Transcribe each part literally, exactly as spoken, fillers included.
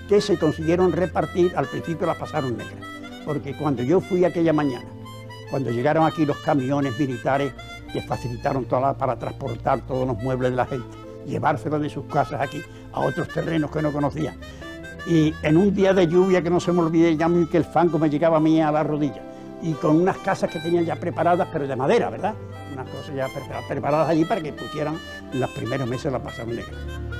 que se consiguieron repartir, al principio las pasaron negras, porque cuando yo fui aquella mañana, cuando llegaron aquí los camiones militares que facilitaron toda la, para transportar todos los muebles de la gente, llevárselos de sus casas aquí a otros terrenos que no conocían, y en un día de lluvia que no se me olvide ya que el fango me llegaba a mí a la rodilla, y con unas casas que tenían ya preparadas, pero de madera, ¿verdad? Unas cosas ya preparadas allí para que pusieran en los primeros meses la pasaron negra.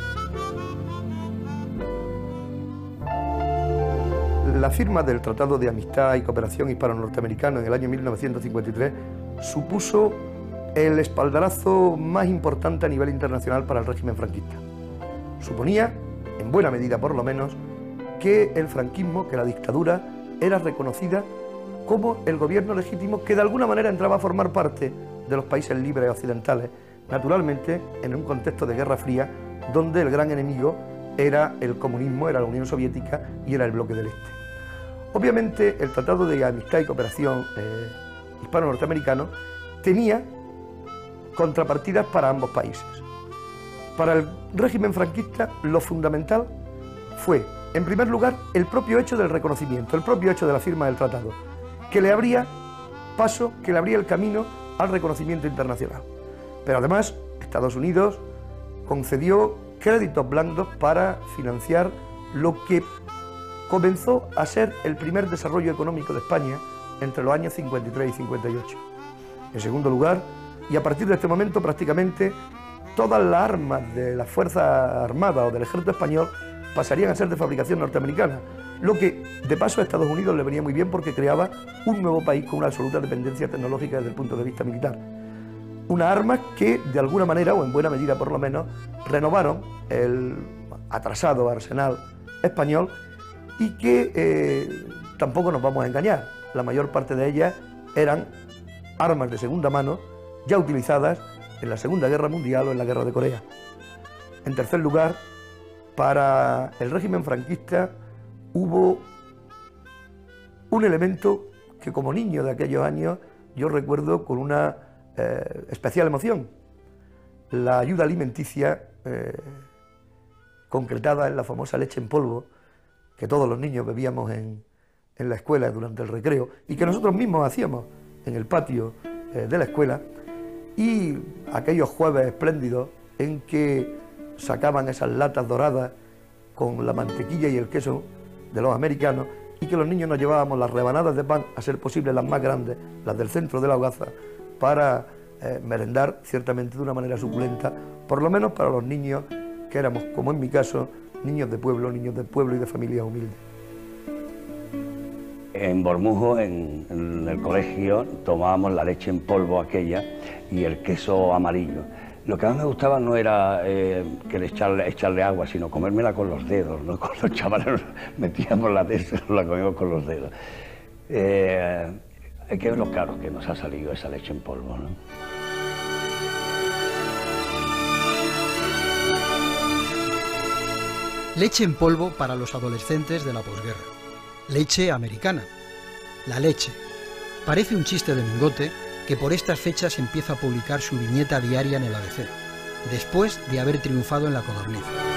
La firma del Tratado de Amistad y Cooperación Hispano-Norteamericano en el año mil novecientos cincuenta y tres supuso el espaldarazo más importante a nivel internacional para el régimen franquista. Suponía, en buena medida por lo menos, que el franquismo, que la dictadura, era reconocida como el gobierno legítimo que de alguna manera entraba a formar parte de los países libres occidentales, naturalmente en un contexto de Guerra Fría, donde el gran enemigo era el comunismo, era la Unión Soviética y era el bloque del Este. Obviamente el Tratado de Amistad y Cooperación eh, hispano-norteamericano tenía contrapartidas para ambos países. Para el régimen franquista lo fundamental fue, en primer lugar, el propio hecho del reconocimiento, el propio hecho de la firma del tratado, que le abría paso, que le abría el camino al reconocimiento internacional. Pero además, Estados Unidos concedió créditos blandos para financiar lo que comenzó a ser el primer desarrollo económico de España entre los años cincuenta y tres y cincuenta y ocho. En segundo lugar, y a partir de este momento prácticamente todas las armas de las Fuerzas Armadas o del Ejército Español pasarían a ser de fabricación norteamericana, lo que de paso a Estados Unidos le venía muy bien porque creaba un nuevo país con una absoluta dependencia tecnológica desde el punto de vista militar. Unas armas que de alguna manera, o en buena medida por lo menos, renovaron el atrasado arsenal español y que eh, tampoco nos vamos a engañar, la mayor parte de ellas eran armas de segunda mano ya utilizadas en la Segunda Guerra Mundial o en la Guerra de Corea. En tercer lugar, para el régimen franquista hubo un elemento que como niño de aquellos años yo recuerdo con una eh, especial emoción, la ayuda alimenticia eh, concretada en la famosa leche en polvo que todos los niños bebíamos en, en la escuela durante el recreo y que nosotros mismos hacíamos en el patio eh, de la escuela, y aquellos jueves espléndidos en que sacaban esas latas doradas con la mantequilla y el queso de los americanos y que los niños nos llevábamos las rebanadas de pan, a ser posible las más grandes, las del centro de la hogaza, para eh, merendar ciertamente de una manera suculenta, por lo menos para los niños que éramos, como en mi caso, niños de pueblo, niños de pueblo y de familias humildes. En Bormujo, en, en el colegio, tomábamos la leche en polvo aquella y el queso amarillo. Lo que más me gustaba no era eh, que le echarle, echarle agua, sino comérmela con los dedos, ¿no? Con los chavales metíamos la testa y la comíamos con los dedos. Eh, hay que ver lo caro que nos ha salido esa leche en polvo, ¿no? Leche en polvo para los adolescentes de la posguerra. Leche americana. La leche. Parece un chiste de Mingote que por estas fechas empieza a publicar su viñeta diaria en el A B C, después de haber triunfado en La Codorniz.